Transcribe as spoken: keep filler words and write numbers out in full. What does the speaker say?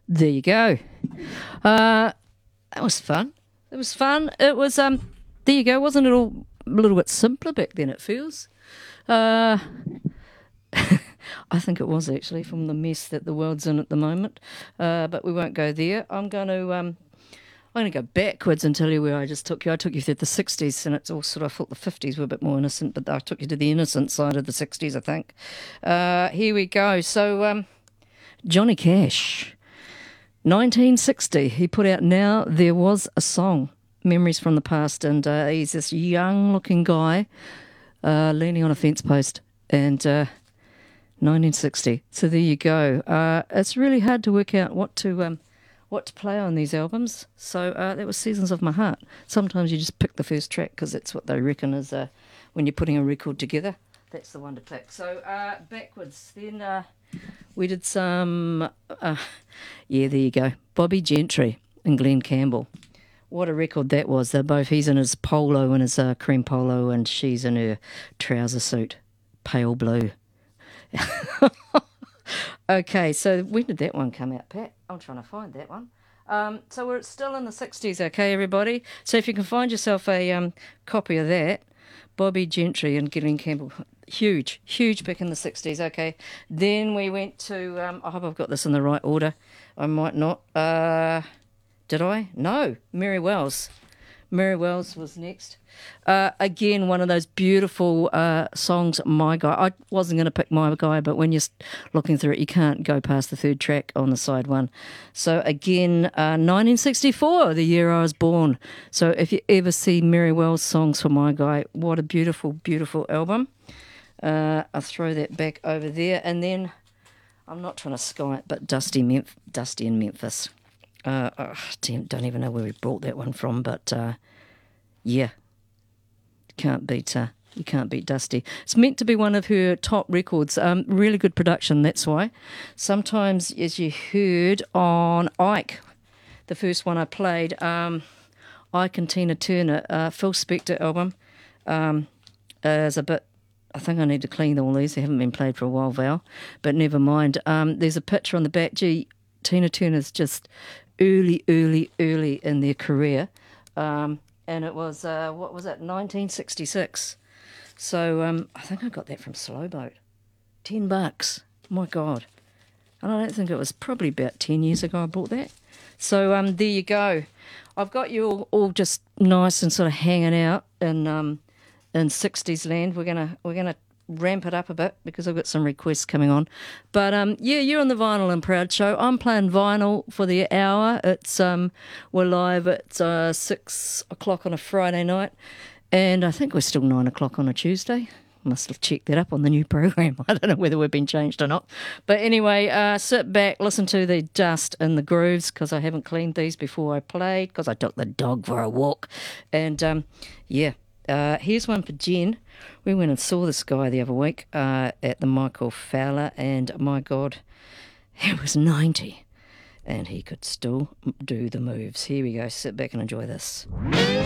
There you go. Uh, that was fun. It was fun. It was, um, there you go. Wasn't it all a little bit simpler back then, it feels? Uh, I think it was actually from the mess that the world's in at the moment. Uh, but we won't go there. I'm going to, um, I'm going to go backwards and tell you where I just took you. I took you through the sixties, and it's all sort of, I thought the fifties were a bit more innocent, but I took you to the innocent side of the sixties, I think. Uh, here we go. So, um, Johnny Cash. nineteen sixty, he put out Now There Was a Song, Memories from the Past, and uh, he's this young-looking guy uh, leaning on a fence post, and uh, nineteen sixty. So there you go. Uh, it's really hard to work out what to um, what to play on these albums. So uh, that was Seasons of My Heart. Sometimes you just pick the first track because that's what they reckon is uh, when you're putting a record together. That's the one to pick. So uh, backwards, then uh, we did some, uh, yeah, there you go, Bobby Gentry and Glenn Campbell. What a record that was. They're both, he's in his polo and his uh, cream polo, and she's in her trouser suit, pale blue. Okay, so when did that one come out, Pat? I'm trying to find that one. Um, so we're still in the sixties, okay, everybody? So if you can find yourself a um, copy of that, Bobby Gentry and Glenn Campbell, huge, huge pick in the sixties, okay. Then we went to, um, I hope I've got this in the right order. I might not. Uh, did I? No, Mary Wells. Mary Wells was next. Uh, again, one of those beautiful uh, songs, My Guy. I wasn't going to pick My Guy, but when you're looking through it, you can't go past the third track on the side one. So again, uh, nineteen sixty-four, the year I was born. So if you ever see Mary Wells songs for My Guy, what a beautiful, beautiful album. Uh, I'll throw that back over there. And then, I'm not trying to sky it, but Dusty, Memph- Dusty in Memphis. Uh, oh, damn, don't even know where we brought that one from, but uh, yeah, can't beat uh, you can't beat Dusty. It's meant to be one of her top records. Um, really good production, that's why. Sometimes, as you heard on Ike, the first one I played, um, Ike and Tina Turner, uh, Phil Spector album, um, is a bit. I think I need to clean all these. They haven't been played for a while, Val, but never mind. Um, there's a picture on the back. Gee, Tina Turner's just early, early, early in their career. Um, and it was, uh, what was it, nineteen sixty-six. So um, I think I got that from Slowboat. Ten bucks. My God. And I don't think it was probably about ten years ago I bought that. So um, there you go. I've got you all, all just nice and sort of hanging out in um, in sixties land. We're gonna we're gonna ramp it up a bit because I've got some requests coming on. But um, yeah, you're on the Vinyl and Proud show. I'm playing vinyl for the hour. It's um, we're live at uh, six o'clock on a Friday night, and I think we're still nine o'clock on a Tuesday. Must have checked that up on the new program. I don't know whether we've been changed or not. But anyway, uh, sit back, listen to the dust and the grooves, because I haven't cleaned these before I played, because I took the dog for a walk. And um, yeah, uh, here's one for Jen. We went and saw this guy the other week uh, at the Michael Fowler, and my God, he was ninety, and he could still do the moves. Here we go. Sit back and enjoy this.